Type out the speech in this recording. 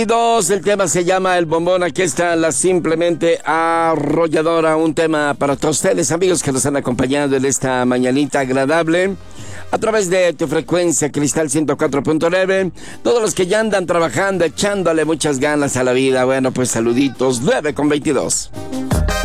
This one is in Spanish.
El tema se llama El Bombón. Aquí está la simplemente arrolladora. Un tema para todos ustedes, amigos, que nos han acompañado en esta mañanita agradable a través de tu frecuencia Cristal 104.9. Todos los que ya andan trabajando, echándole muchas ganas a la vida. Bueno, pues saluditos. 9:22.